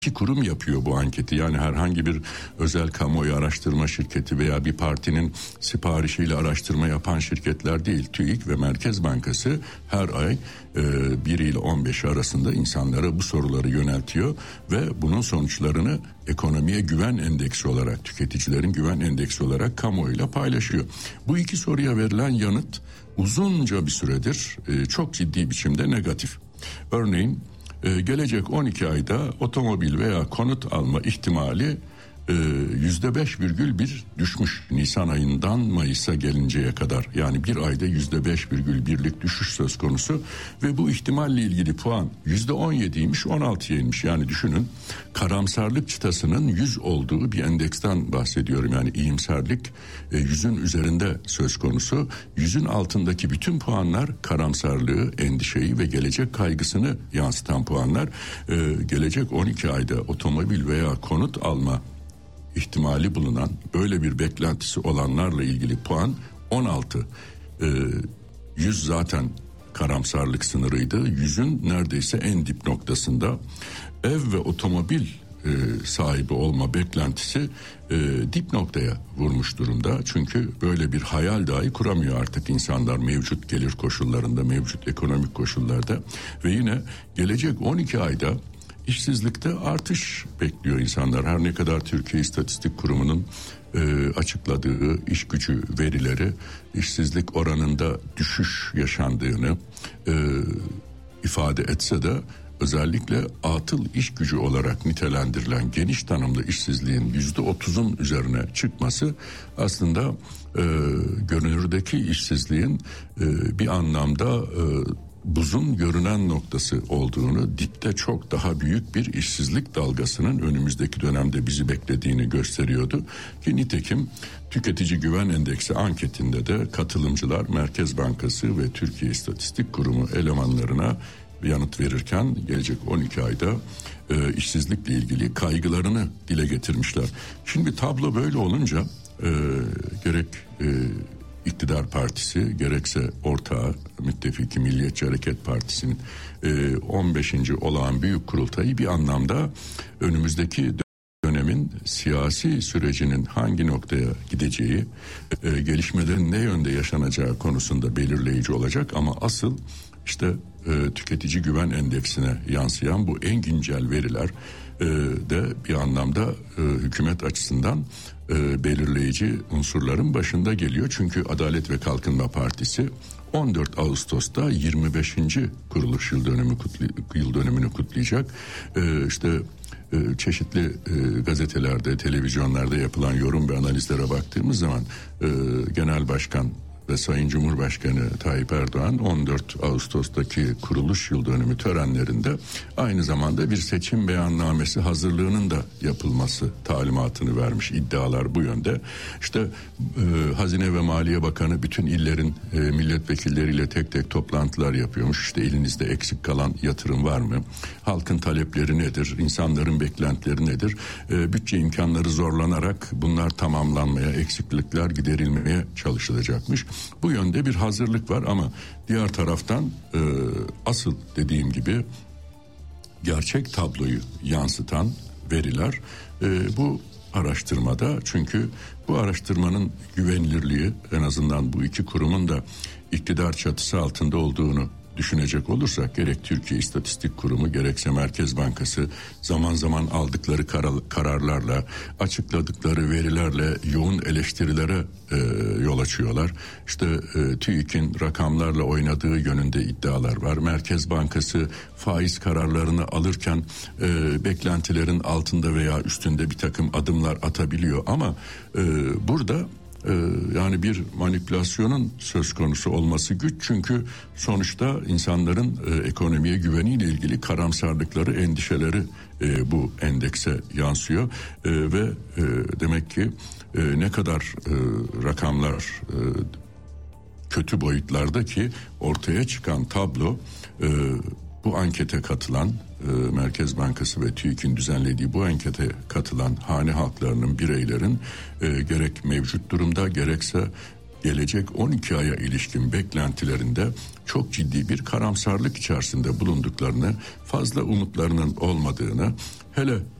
İki kurum yapıyor bu anketi. Yani herhangi bir özel kamuoyu araştırma şirketi veya bir partinin siparişiyle araştırma yapan şirketler değil. TÜİK ve Merkez Bankası her ay 1 ile 15 arasında insanlara bu soruları yöneltiyor ve bunun sonuçlarını ekonomiye güven endeksi olarak, tüketicilerin güven endeksi olarak kamuoyuyla paylaşıyor. Bu iki soruya verilen yanıt uzunca bir süredir çok ciddi biçimde negatif. Örneğin gelecek 12 ayda otomobil veya konut alma ihtimali %5,1 düşmüş Nisan ayından Mayıs'a gelinceye kadar. Yani bir ayda %5,1'lik düşüş söz konusu ve bu ihtimalle ilgili puan %17'ymiş 16'ya inmiş. Yani düşünün, karamsarlık çıtasının 100 olduğu bir endeksten bahsediyorum. Yani iyimserlik 100'ün üzerinde söz konusu. 100'ün altındaki bütün puanlar karamsarlığı, endişeyi ve gelecek kaygısını yansıtan puanlar. Gelecek 12 ayda otomobil veya konut alma ihtimali bulunan, böyle bir beklentisi olanlarla ilgili puan 16. 100 zaten karamsarlık sınırıydı. 100'ün neredeyse en dip noktasında. Ev ve otomobil sahibi olma beklentisi dip noktaya vurmuş durumda. Çünkü böyle bir hayal dahi kuramıyor artık insanlar mevcut gelir koşullarında, mevcut ekonomik koşullarda. Ve yine gelecek 12 ayda İşsizlikte artış bekliyor insanlar. Her ne kadar Türkiye İstatistik Kurumu'nun açıkladığı iş gücü verileri işsizlik oranında düşüş yaşandığını ifade etse de özellikle atıl iş gücü olarak nitelendirilen geniş tanımlı işsizliğin %30'un üzerine çıkması aslında görünürdeki işsizliğin bir anlamda buzun görünen noktası olduğunu, dipte çok daha büyük bir işsizlik dalgasının önümüzdeki dönemde bizi beklediğini gösteriyordu. Ki nitekim Tüketici Güven Endeksi anketinde de katılımcılar Merkez Bankası ve Türkiye İstatistik Kurumu elemanlarına yanıt verirken gelecek 12 ayda işsizlikle ilgili kaygılarını dile getirmişler. Şimdi tablo böyle olunca gerek İktidar Partisi gerekse ortağı müttefiki Milliyetçi Hareket Partisi'nin 15. olağan büyük kurultayı bir anlamda önümüzdeki dönemin siyasi sürecinin hangi noktaya gideceği, gelişmelerin ne yönde yaşanacağı konusunda belirleyici olacak. Ama asıl işte tüketici güven endeksine yansıyan bu en güncel veriler de bir anlamda hükümet açısından belirleyici unsurların başında geliyor. Çünkü Adalet ve Kalkınma Partisi 14 Ağustos'ta 25. kuruluş yıl dönümünü kutlayacak. Çeşitli gazetelerde, televizyonlarda yapılan yorum ve analizlere baktığımız zaman Genel Başkan ve Sayın Cumhurbaşkanı Tayyip Erdoğan 14 Ağustos'taki kuruluş yıl dönümü törenlerinde aynı zamanda bir seçim beyannamesi hazırlığının da yapılması talimatını vermiş. İddialar bu yönde. İşte Hazine ve Maliye Bakanı bütün illerin milletvekilleriyle tek tek toplantılar yapıyormuş. İşte elinizde eksik kalan yatırım var mı? Halkın talepleri nedir? İnsanların beklentileri nedir? Bütçe imkanları zorlanarak bunlar tamamlanmaya, eksiklikler giderilmeye çalışılacakmış. Bu yönde bir hazırlık var ama diğer taraftan asıl dediğim gibi gerçek tabloyu yansıtan veriler bu araştırmada. Çünkü bu araştırmanın güvenilirliği, en azından bu iki kurumun da iktidar çatısı altında olduğunu düşünecek olursak, gerek Türkiye İstatistik Kurumu gerekse Merkez Bankası zaman zaman aldıkları kararlarla, açıkladıkları verilerle yoğun eleştirilere yol açıyorlar. İşte TÜİK'in rakamlarla oynadığı yönünde iddialar var. Merkez Bankası faiz kararlarını alırken beklentilerin altında veya üstünde bir takım adımlar atabiliyor ama burada yani bir manipülasyonun söz konusu olması güç. Çünkü sonuçta insanların ekonomiye güveniyle ilgili karamsarlıkları, endişeleri bu endekse yansıyor. Ve demek ki ne kadar rakamlar kötü boyutlarda ki ortaya çıkan tablo bu ankete katılan Merkez Bankası ve TÜİK'in düzenlediği bu ankete katılan hane halklarının, bireylerin gerek mevcut durumda gerekse gelecek 12 aya ilişkin beklentilerinde çok ciddi bir karamsarlık içerisinde bulunduklarını, fazla umutlarının olmadığını, hele